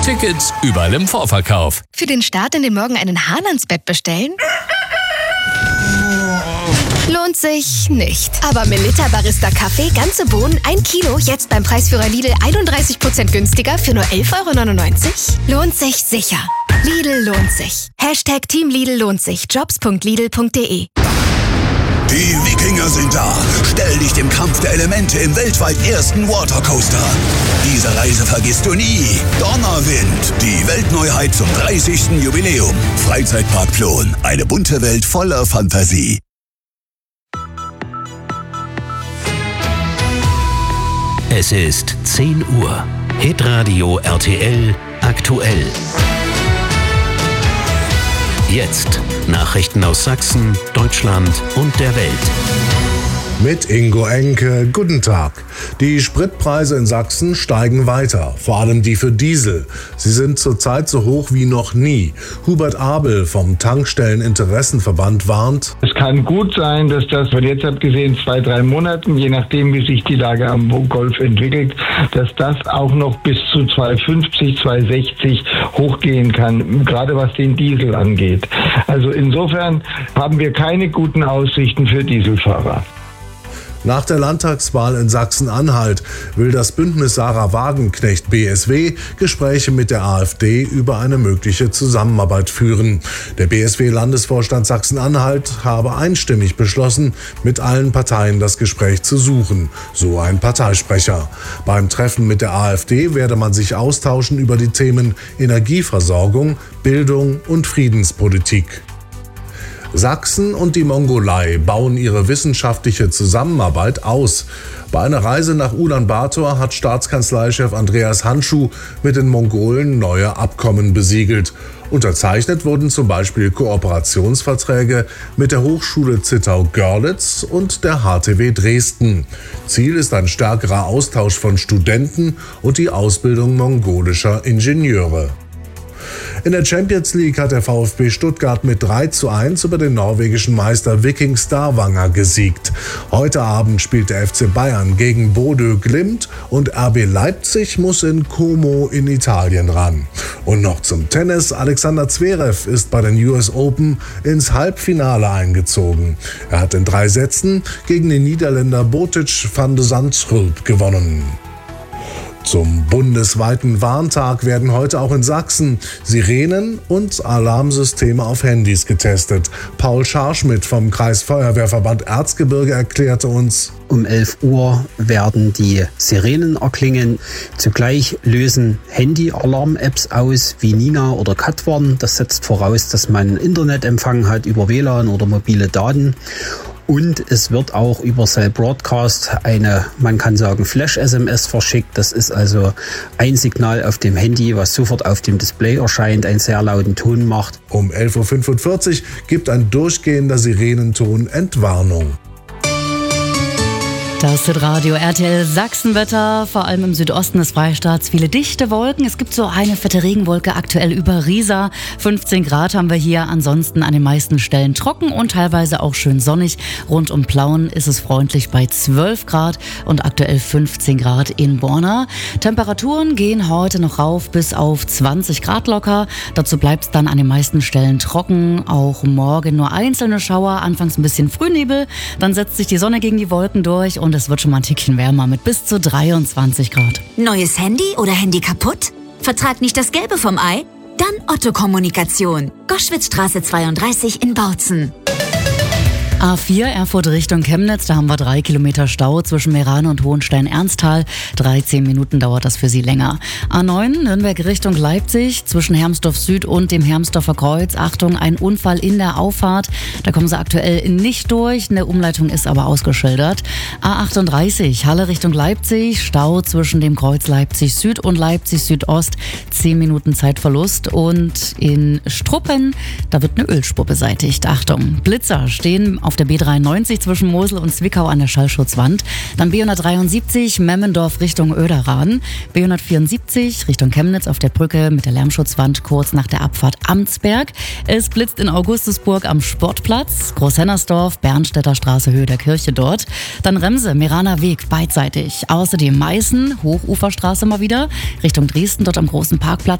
Tickets überall im Vorverkauf. Für den Start in den Morgen einen Hahn ans Bett bestellen? Lohnt sich nicht. Aber Melitta Barista Kaffee, ganze Bohnen, 1 Kilo, jetzt beim Preisführer Lidl 31% günstiger für nur 11,99 €? Lohnt sich sicher. Lidl lohnt sich. #Team Lidl lohnt sich. Jobs.lidl.de. Die Wikinger sind da. Stell dich dem Kampf der Elemente im weltweit ersten Watercoaster. Diese Reise vergisst du nie. Donnerwind, die Weltneuheit zum 30. Jubiläum. Freizeitpark Plon, eine bunte Welt voller Fantasie. Es ist 10 Uhr. Hitradio RTL aktuell. Jetzt Nachrichten aus Sachsen, Deutschland und der Welt. Mit Ingo Enke, guten Tag. Die Spritpreise in Sachsen steigen weiter, vor allem die für Diesel. Sie sind zurzeit so hoch wie noch nie. Hubert Abel vom Tankstelleninteressenverband warnt: Es kann gut sein, dass das von jetzt abgesehen 2-3 Monaten, je nachdem wie sich die Lage am Golf entwickelt, dass das auch noch bis zu 2,50, 2,60 hochgehen kann, gerade was den Diesel angeht. Also insofern haben wir keine guten Aussichten für Dieselfahrer. Nach der Landtagswahl in Sachsen-Anhalt will das Bündnis Sarah Wagenknecht BSW Gespräche mit der AfD über eine mögliche Zusammenarbeit führen. Der BSW-Landesvorstand Sachsen-Anhalt habe einstimmig beschlossen, mit allen Parteien das Gespräch zu suchen, so ein Parteisprecher. Beim Treffen mit der AfD werde man sich austauschen über die Themen Energieversorgung, Bildung und Friedenspolitik. Sachsen und die Mongolei bauen ihre wissenschaftliche Zusammenarbeit aus. Bei einer Reise nach Ulaanbaatar hat Staatskanzleichef Andreas Handschuh mit den Mongolen neue Abkommen besiegelt. Unterzeichnet wurden zum Beispiel Kooperationsverträge mit der Hochschule Zittau-Görlitz und der HTW Dresden. Ziel ist ein stärkerer Austausch von Studenten und die Ausbildung mongolischer Ingenieure. In der Champions League hat der VfB Stuttgart mit 3:1 über den norwegischen Meister Viking Stavanger gesiegt. Heute Abend spielt der FC Bayern gegen Bodø Glimt und RB Leipzig muss in Como in Italien ran. Und noch zum Tennis. Alexander Zverev ist bei den US Open ins Halbfinale eingezogen. Er hat in 3 Sätzen gegen den Niederländer Botic van de Zandschulp gewonnen. Zum bundesweiten Warntag werden heute auch in Sachsen Sirenen und Alarmsysteme auf Handys getestet. Paul Scharschmidt vom Kreisfeuerwehrverband Erzgebirge erklärte uns: Um 11 Uhr werden die Sirenen erklingen. Zugleich lösen Handy-Alarm-Apps aus wie Nina oder Katwarn. Das setzt voraus, dass man Internetempfang hat über WLAN oder mobile Daten. Und es wird auch über Cell Broadcast eine, man kann sagen, Flash-SMS verschickt. Das ist also ein Signal auf dem Handy, was sofort auf dem Display erscheint, einen sehr lauten Ton macht. Um 11:45 Uhr gibt ein durchgehender Sirenenton Entwarnung. Das Hitradio RTL Sachsenwetter, vor allem im Südosten des Freistaats viele dichte Wolken. Es gibt so eine fette Regenwolke aktuell über Riesa. 15 Grad haben wir hier, ansonsten an den meisten Stellen trocken und teilweise auch schön sonnig. Rund um Plauen ist es freundlich bei 12 Grad und aktuell 15 Grad in Borna. Temperaturen gehen heute noch rauf bis auf 20 Grad locker. Dazu bleibt es dann an den meisten Stellen trocken. Auch morgen nur einzelne Schauer, anfangs ein bisschen Frühnebel. Dann setzt sich die Sonne gegen die Wolken durch und es wird schon mal ein Tickchen wärmer mit bis zu 23 Grad. Neues Handy oder Handy kaputt? Vertrag nicht das Gelbe vom Ei? Dann Otto Kommunikation. Goschwitzstraße 32 in Bautzen. A4 Erfurt Richtung Chemnitz, da haben wir 3 Kilometer Stau zwischen Meran und Hohenstein-Ernsthal. 13 Minuten dauert das für Sie länger. A9 Nürnberg Richtung Leipzig, zwischen Hermsdorf Süd und dem Hermsdorfer Kreuz. Achtung, ein Unfall in der Auffahrt. Da kommen Sie aktuell nicht durch. Eine Umleitung ist aber ausgeschildert. A38 Halle Richtung Leipzig, Stau zwischen dem Kreuz Leipzig Süd und Leipzig Südost. 10 Minuten Zeitverlust. Und in Struppen, da wird eine Ölspur beseitigt. Achtung, Blitzer stehen auf der B93 zwischen Mosel und Zwickau an der Schallschutzwand. Dann B173 Memmendorf Richtung Oederaden. B174 Richtung Chemnitz auf der Brücke mit der Lärmschutzwand kurz nach der Abfahrt Amtsberg. Es blitzt in Augustusburg am Sportplatz. Großhennersdorf, Bernstädter Straße, Höhe der Kirche dort. Dann Remse, Meraner Weg beidseitig. Außerdem Meißen, Hochuferstraße mal wieder. Richtung Dresden, dort am großen Parkplatz.